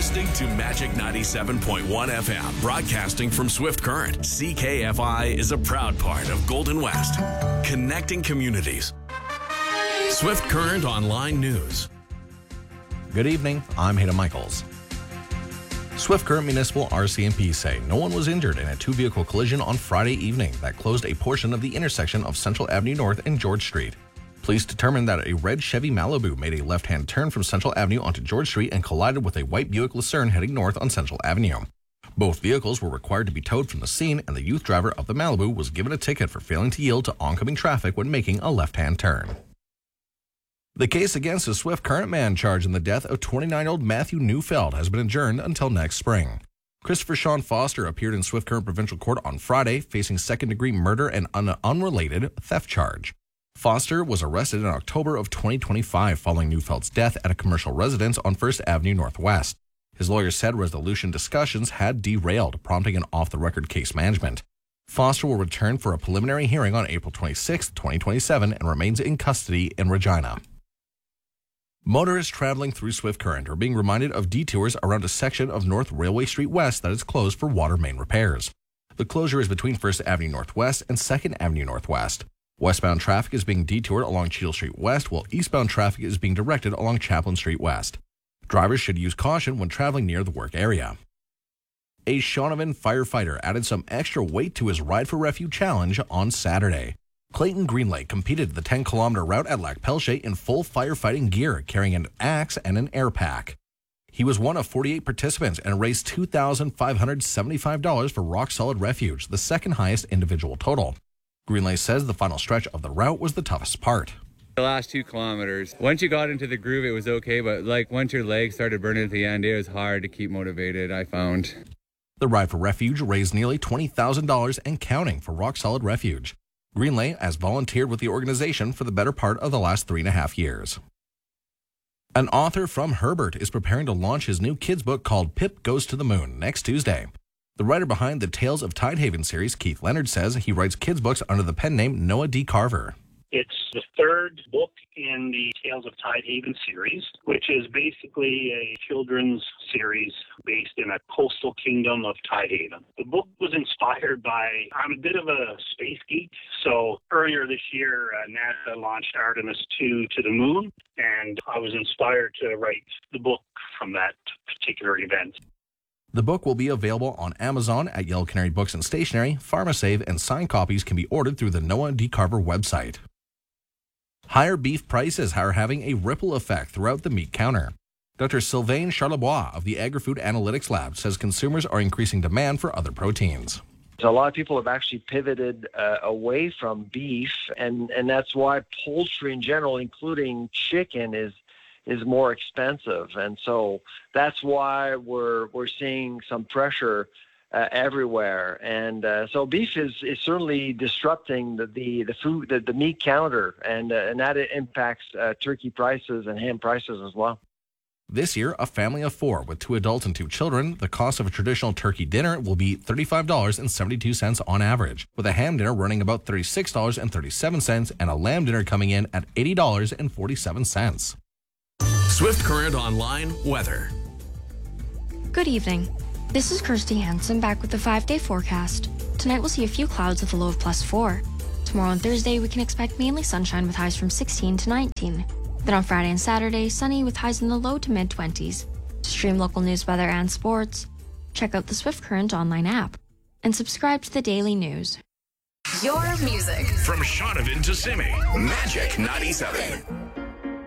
listening to Magic 97.1 FM, broadcasting from Swift Current. CKFI is a proud part of Golden West, connecting communities. Swift Current Online News. Good evening, I'm Hayden Michaels. Swift Current Municipal RCMP say no one was injured in a two-vehicle collision on Friday evening that closed a portion of the intersection of Central Avenue North and George Street. Police determined that a red Chevy Malibu made a left-hand turn from Central Avenue onto George Street and collided with a white Buick Lucerne heading north on Central Avenue. Both vehicles were required to be towed from the scene, and the youth driver of the Malibu was given a ticket for failing to yield to oncoming traffic when making a left-hand turn. The case against a Swift Current man charged in the death of 29-year-old Matthew Neufeld has been adjourned until next spring. Christopher Sean Foster appeared in Swift Current Provincial Court on Friday, facing second-degree murder and an unrelated theft charge. Foster was arrested in October of 2025 following Neufeld's death at a commercial residence on 1st Avenue Northwest. His lawyer said resolution discussions had derailed, prompting an off-the-record case management. Foster will return for a preliminary hearing on April 26, 2027, and remains in custody in Regina. Motorists traveling through Swift Current are being reminded of detours around a section of North Railway Street West that is closed for water main repairs. The closure is between 1st Avenue Northwest and 2nd Avenue Northwest. Westbound traffic is being detoured along Cheadle Street West, while eastbound traffic is being directed along Chaplin Street West. Drivers should use caution when traveling near the work area. A Shaunavon firefighter added some extra weight to his Ride for Refuge challenge on Saturday. Clayton Greenlake competed the 10-kilometer route at Lac Pelche in full firefighting gear, carrying an axe and an air pack. He was one of 48 participants and raised $2,575 for Rock Solid Refuge, the second highest individual total. Greenlake says the final stretch of the route was the toughest part. The last 2 kilometers, once you got into the groove, it was okay, but once your legs started burning at the end, it was hard to keep motivated, I found. The Ride for Refuge raised nearly $20,000 and counting for Rock Solid Refuge. Greenlake has volunteered with the organization for the better part of the last 3.5 years. An author from Herbert is preparing to launch his new kids book called Pip Goes to the Moon next Tuesday. The writer behind the Tales of Tidehaven series, Keith Leonard, says he writes kids books under the pen name Noah D. Carver. It's the third book in the Tales of Tidehaven series, which is basically a children's series based in a coastal kingdom of Tidehaven. The book was inspired by, I'm a bit of a space geek, so earlier this year, NASA launched Artemis 2 to the moon, and I was inspired to write the book from that particular event. The book will be available on Amazon, at Yellow Canary Books and Stationery, PharmaSave, and signed copies can be ordered through the Noah D. Carver website. Higher beef prices are having a ripple effect throughout the meat counter. Dr. Sylvain Charlebois of the Agri-Food Analytics Lab says consumers are increasing demand for other proteins. A lot of people have actually pivoted away from beef, and that's why poultry in general, including chicken, is more expensive. And so that's why we're seeing some pressure everywhere, and so beef is certainly disrupting the meat counter, and that impacts turkey prices and ham prices as well. This year, a family of 4 with 2 adults and 2 children, the cost of a traditional turkey dinner will be $35.72 on average, with a ham dinner running about $36.37 and a lamb dinner coming in at $80.47. Swift Current Online weather. Good evening. This is Kirsty Hansen back with the 5-day forecast. Tonight we'll see a few clouds with a low of +4. Tomorrow and Thursday we can expect mainly sunshine with highs from 16 to 19. Then on Friday and Saturday, sunny with highs in the low to mid-20s. To stream local news, weather, and sports, check out the Swift Current online app and subscribe to the daily news. Your music. From Shaunavon to Simi, Magic 97.